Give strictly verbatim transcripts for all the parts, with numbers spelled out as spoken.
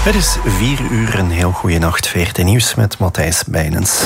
Het is vier uur, een heel goede nacht. V R T Nieuws met Matthijs Bijnens.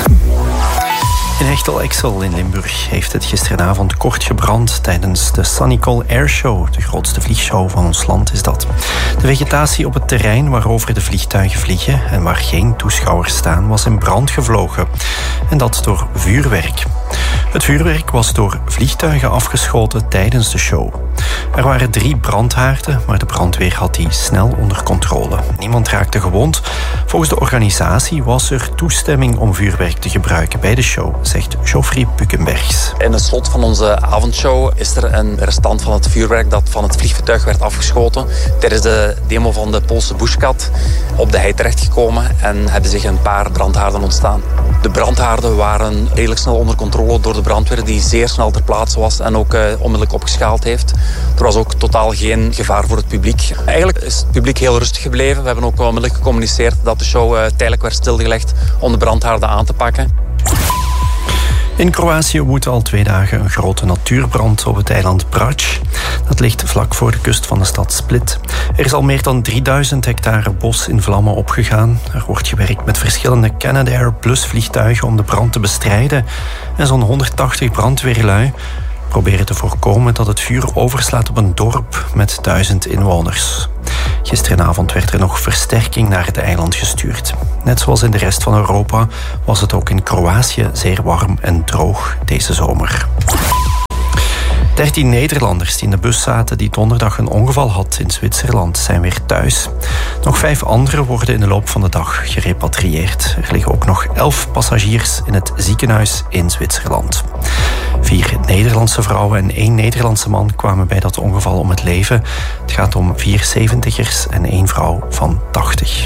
In Hechtel-Exel in Limburg heeft het gisteravond kort gebrand tijdens de Sunnycol Airshow. De grootste vliegshow van ons land is dat. De vegetatie op het terrein waarover de vliegtuigen vliegen en waar geen toeschouwers staan was in brand gevlogen. En dat door vuurwerk. Het vuurwerk was door vliegtuigen afgeschoten tijdens de show. Er waren drie brandhaarden, maar de brandweer had die snel onder controle. Niemand raakte gewond. Volgens de organisatie was er toestemming om vuurwerk te gebruiken bij de show, zegt Geoffrey Bukenbergs. In het slot van onze avondshow is er een restant van het vuurwerk dat van het vliegtuig werd afgeschoten. Tijdens de demo van de Poolse bushkat op de hei terechtgekomen en hebben zich een paar brandhaarden ontstaan. De brandhaarden waren redelijk snel onder controle door de brandweer die zeer snel ter plaatse was en ook uh, onmiddellijk opgeschaald heeft. Er was ook totaal geen gevaar voor het publiek. Eigenlijk is het publiek heel rustig gebleven. We hebben ook onmiddellijk gecommuniceerd dat de show uh, tijdelijk werd stilgelegd om de brandhaarden aan te pakken. In Kroatië woedt al twee dagen een grote natuurbrand op het eiland Brač. Dat ligt vlak voor de kust van de stad Split. Er is al meer dan drieduizend hectare bos in vlammen opgegaan. Er wordt gewerkt met verschillende Canadair Plus vliegtuigen om de brand te bestrijden. En zo'n honderdtachtig brandweerlui proberen te voorkomen dat het vuur overslaat op een dorp met duizend inwoners. Gisteravond werd er nog versterking naar het eiland gestuurd. Net zoals in de rest van Europa was het ook in Kroatië zeer warm en droog deze zomer. dertien Nederlanders die in de bus zaten die donderdag een ongeval had in Zwitserland zijn weer thuis. Nog vijf anderen worden in de loop van de dag gerepatrieerd. Er liggen ook nog elf passagiers in het ziekenhuis in Zwitserland. Vier Nederlandse vrouwen en één Nederlandse man kwamen bij dat ongeval om het leven. Het gaat om vier zeventigers en één vrouw van tachtig.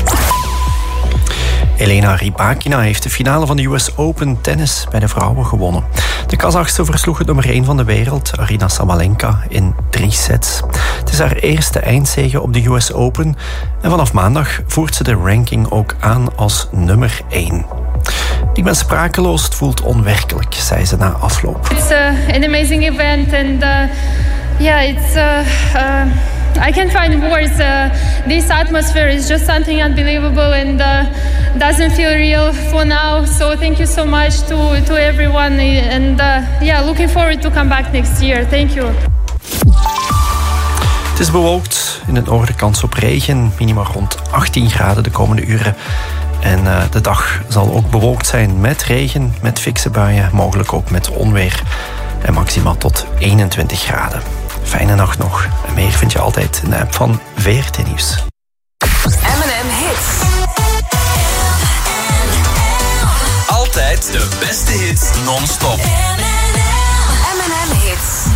Elena Rybakina heeft de finale van de U S Open tennis bij de vrouwen gewonnen. De Kazachse versloeg het nummer één van de wereld, Aryna Sabalenka, in drie sets. Het is haar eerste eindzege op de U S Open en vanaf maandag voert ze de ranking ook aan als nummer één. Ik ben sprakeloos, het voelt onwerkelijk, zei ze na afloop. It's uh, an amazing event and uh, yeah, it's uh, uh... I can't find words. Uh, this atmosphere is just something unbelievable and uh, doesn't feel real for now. So thank you so much to, to everyone and uh, yeah, looking forward to come back next year. Thank you. Het is bewolkt, in het noorden kans op regen, minimaal rond achttien graden de komende uren. En uh, de dag zal ook bewolkt zijn met regen, met fikse buien, mogelijk ook met onweer. En maximaal tot eenentwintig graden. Fijne nacht nog. En meer vind je altijd in de app van V R T Nieuws. M en M Hits. Altijd de beste hits non-stop. M en M Hits.